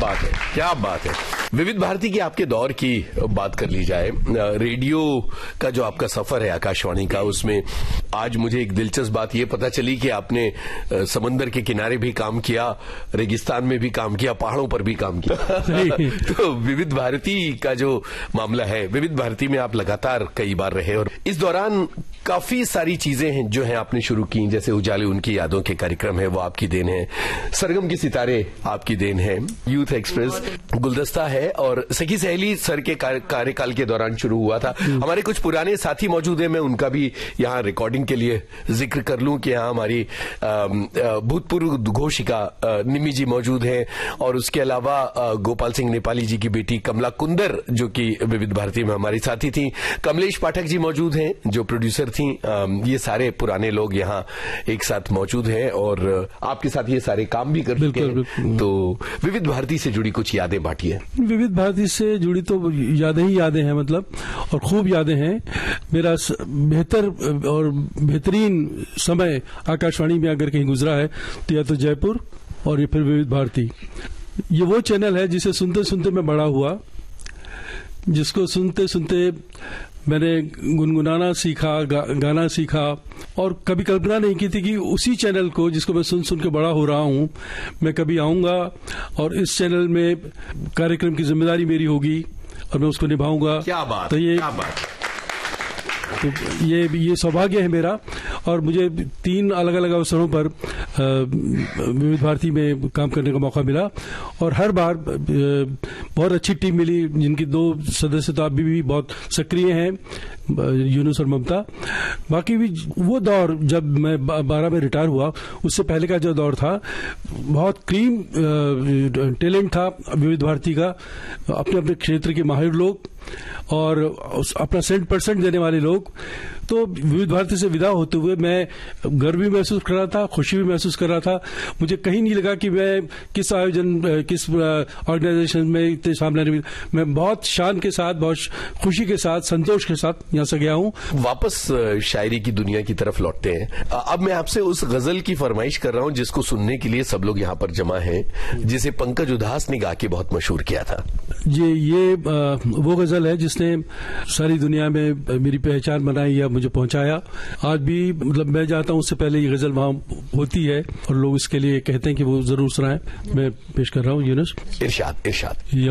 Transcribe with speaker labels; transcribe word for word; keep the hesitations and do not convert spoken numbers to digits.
Speaker 1: बात है, क्या बात है। विविध भारती की आपके दौर की बात कर ली जाए, रेडियो का जो आपका सफर है आकाशवाणी का, उसमें आज मुझे एक दिलचस्प बात ये पता चली कि आपने समंदर के किनारे भी काम किया, रेगिस्तान में भी काम किया, पहाड़ों पर भी काम किया। तो विविध भारती का जो मामला है, विविध भारती में आप लगातार कई बार रहे और इस दौरान काफी सारी चीजें हैं जो हैं आपने शुरू की, जैसे उजाले उनकी यादों के कार्यक्रम है वो आपकी देन है, सरगम के सितारे आपकी देन है, यूथ एक्सप्रेस, गुलदस्ता है और सखी सहेली सर के कार्यकाल के दौरान शुरू हुआ था। हमारे कुछ पुराने साथी मौजूद हैं, मैं उनका भी यहाँ रिकॉर्डिंग के लिए जिक्र कर लूं कि यहाँ हमारी भूतपूर्व घोषिका निमी जी मौजूद हैं और उसके अलावा गोपाल सिंह नेपाली जी की बेटी कमला कुंदर जो कि विविध भारती में हमारी साथी थी, कमलेश पाठक जी मौजूद हैं जो प्रोड्यूसर थी। ये सारे पुराने लोग यहाँ एक साथ मौजूद हैं और आपके साथ ये सारे काम भी कर चुके हैं। तो विविध भारती से जुड़ी कुछ यादें बांटिए।
Speaker 2: विविध भारती से जुड़ी तो यादें ही यादें हैं, मतलब, और खूब यादें हैं। मेरा बेहतर और बेहतरीन समय आकाशवाणी में अगर कहीं गुजरा है तो या तो जयपुर और ये फिर विविध भारती। ये वो चैनल है जिसे सुनते सुनते मैं बड़ा हुआ, जिसको सुनते सुनते मैंने गुनगुनाना सीखा, गा, गाना सीखा और कभी कल्पना नहीं की थी कि उसी चैनल को जिसको मैं सुन सुन के बड़ा हो रहा हूं, मैं कभी आऊंगा और इस चैनल में कार्यक्रम की जिम्मेदारी मेरी होगी और मैं उसको निभाऊंगा।
Speaker 1: क्या बात,
Speaker 2: तो ये
Speaker 1: क्या बात।
Speaker 2: तो ये ये सौभाग्य है मेरा और मुझे तीन अलग अलग अवसरों पर विविध भारती में काम करने का मौका मिला और हर बार बहुत अच्छी टीम मिली, जिनकी दो सदस्य तो अभी भी बहुत सक्रिय हैं, यूनुस और ममता। बाकी भी वो दौर जब मैं बारह में रिटायर हुआ, उससे पहले का जो दौर था, बहुत क्रीम टैलेंट था विविध भारती का, अपने अपने क्षेत्र के माहिर लोग और अपना सेंट परसेंट देने वाले लोग। तो विविध भारती से विदा होते हुए मैं गर्व भी महसूस कर रहा था, खुशी भी महसूस कर रहा था। मुझे कहीं नहीं लगा कि मैं किस आयोजन, किस ऑर्गेनाइजेशन में इतने सामने नहीं, मैं बहुत शान के साथ, बहुत खुशी के साथ, संतोष के साथ यहां से गया हूं।
Speaker 1: वापस शायरी की दुनिया की तरफ लौटते हैं। अब मैं आपसे उस गजल की फरमाइश कर रहा हूं जिसको सुनने के लिए सब लोग यहां पर जमा हैं, जिसे पंकज उधास ने गा के बहुत मशहूर किया था।
Speaker 2: ये ये वो गजल है जिसने सारी दुनिया में मेरी पहचान बनाई या मुझे पहुंचाया। आज भी, मतलब, मैं जाता हूं उससे पहले ये गजल वहां होती है और लोग इसके लिए कहते हैं कि वो जरूर सुनाएं। मैं पेश कर रहा हूं यूनुस।
Speaker 1: इरशाद इरशाद।